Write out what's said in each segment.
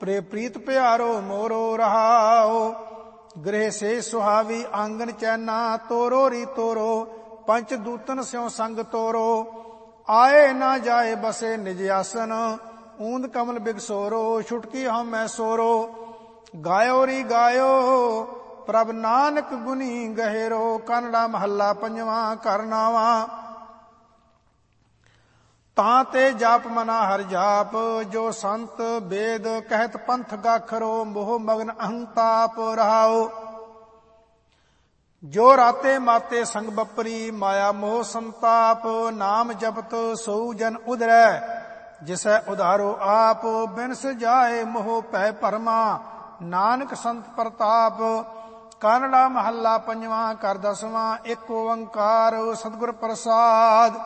प्रीत प्यारो मोरो रहाओ। गृह से सुहावी आंगन चैना तोरो री तोरो। पंच दूतन स्यों संग तोरो। आए ना जाए बसे निज आसन ऊंद कमल बिगसोरो। छुटकी हम मैं सोरो गायो री गायो प्रभ नानक गुनी गहेरो। कानड़ा महला पंजवा कर नावा तां ते जाप मना हर जाप। जो संत वेद कहत पंथ गाखरो मोह मगन अहंताप रहाओ। जो राते माते संग बपरी माया मोह संताप। नाम जपत सो जन उदरै जिसै उधारो आप। बिनस जाए मोह पै परमा नानक संत प्रताप। कानड़ा महला पंजवा कर दसवां एक ओंकार सतगुर प्रसाद।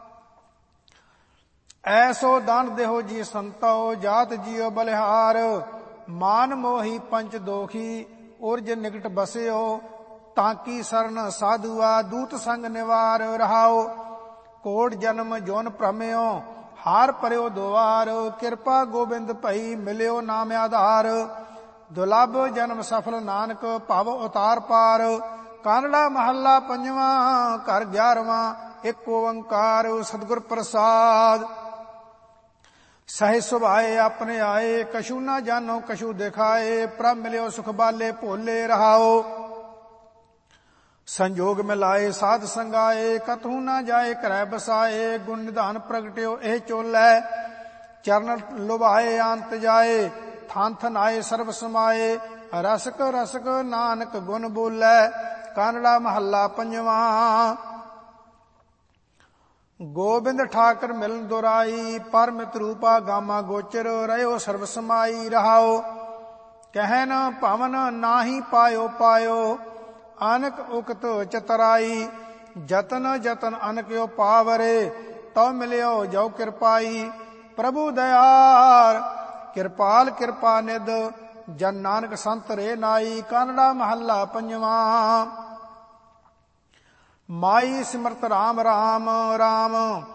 ऐसो दान देहो जी संतो जात जियो बलिहार। मान मोही पंच दोखी उर्ज निकट बस्यो। ताकी शरण साधुआ दूत संग निवार रहाओ। कोट जन्म जोन भ्रमयो हार परयो द्वार। कृपा गोबिंद भई मिल्यो नाम आधार। दुलभ जन्म सफल नानक भव उतार पार। कानड़ा महला पंजवा कर 11वां एक ओंकार सतगुर प्रसाद। सहे सुभाए अपने आए कछु ना जानो कछु दिखाए। प्रभ मिल्यो सुख बाले भोले रहाओ। संजोग मिलाए साध संगाए कतहु ना जाए करै बसाए। गुण निधान प्रगट्यो एह चोलै चरण लुभाए अंत जाए। थान थन आए सर्व समाए रसक रसक नानक गुण बोलै। कानड़ा महला पंजवा गोबिंद ठाकर मिलन दुराई। परमित रूपा गामा गोचर रहो सर्व समाई रहाओ। कहन पवन नाही पायो पायो अनक उक्त चतराई। जतन जतन अनक्यो पावरे तो मिल्यो जो कृपाई। प्रभु दयार कृपाल कृपा निध जन नानक संत रे नाई। कानड़ा महला पंजवा माई सिमरत राम राम राम।